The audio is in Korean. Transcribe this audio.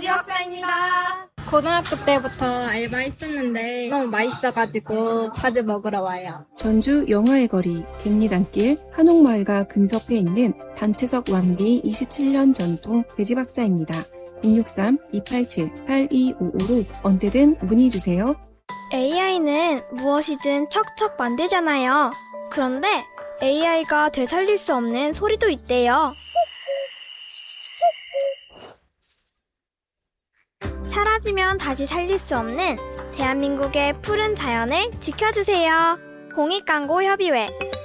김지 박사입니다. 고등학교 때부터 알바했었는데 너무 맛있어가지고 자주 먹으러 와요. 전주 영화의 거리, 갱리단길, 한옥마을과 근접해 있는 단체석 완비 27년 전통 돼지 박사입니다. 063-287-8255로 언제든 문의주세요. AI는 무엇이든 척척 만들잖아요. 그런데 AI가 되살릴 수 없는 소리도 있대요. 사라지면 다시 살릴 수 없는 대한민국의 푸른 자연을 지켜주세요. 공익광고협의회